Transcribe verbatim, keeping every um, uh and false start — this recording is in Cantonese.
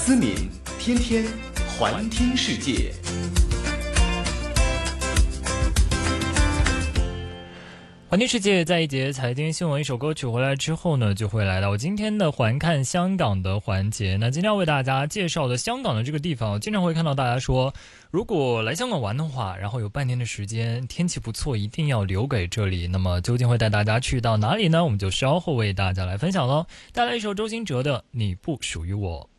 思敏天天环听世界。 环听世界，在一节财经新闻一首歌曲回来之后呢，就会来到今天的环看香港的环节。那今天要为大家介绍的香港的这个地方，经常会看到大家说，如果来香港玩的话，然后有半年的时间，天气不错，一定要留给这里。那么究竟会带大家去到哪里呢？我们就稍后为大家来分享喽。带来一首周兴哲的《你不属于我》。